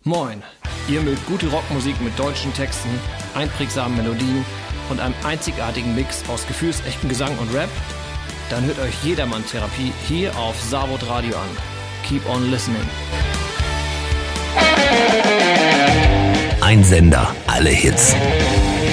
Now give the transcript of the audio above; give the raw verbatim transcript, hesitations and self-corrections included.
Moin, ihr mögt gute Rockmusik mit deutschen Texten, einprägsamen Melodien und einem einzigartigen Mix aus gefühlsechtem Gesang und Rap? Dann hört euch Jedermann-Therapie hier auf Savod Radio an. Keep on listening. Ein Sender, alle Hits.